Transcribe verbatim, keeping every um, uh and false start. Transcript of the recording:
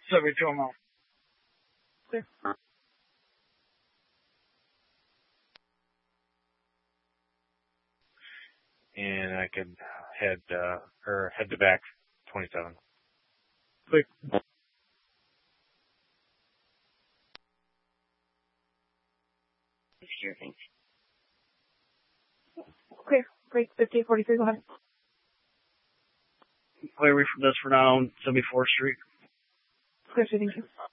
seventy-two, I'm out. Clear. And I could head, uh, or head to back twenty-seven. Clear. Sure, thanks. Clear. Break fifty, forty-three, go ahead. Clear me from this for now, seventy-fourth Street. Clear, thank you.